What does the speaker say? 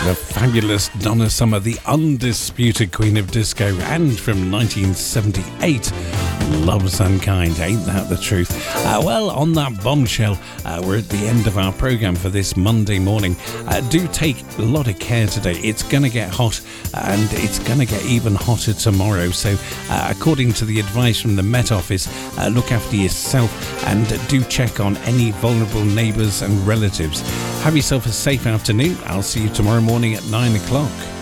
The fabulous Donna Summer, the undisputed queen of disco, and from 1978, Love's Unkind. Ain't that the truth? Well, on that bombshell, we're at the end of our programme for this Monday morning. Do take a lot of care today. It's going to get hot, and it's going to get even hotter tomorrow. So, according to the advice from the Met Office, look after yourself and do check on any vulnerable neighbours and relatives. Have yourself a safe afternoon. I'll see you tomorrow morning at 9 o'clock.